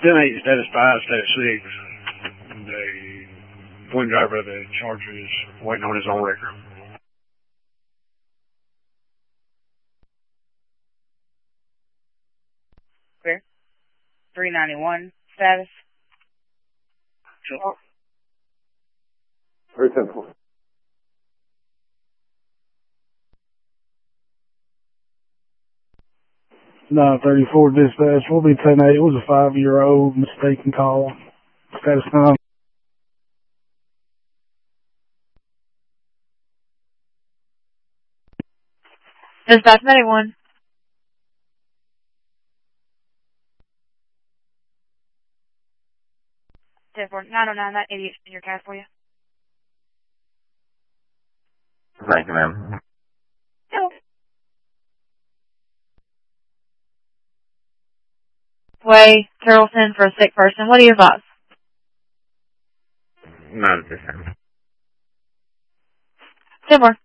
10-8 status 5, status 6. The twin driver of the Charger is waiting on his own record. Clear. 391, status. Sure. 310. 934 dispatch. We'll be 10-8. It was a 5-year-old mistaken call. Status 9. Dispatch 91. 909, that idiot's in your cast for you. Thank you, ma'am. Hello. Way, Carrollton for a sick person. What are your thoughts? Not at this time. 10 more.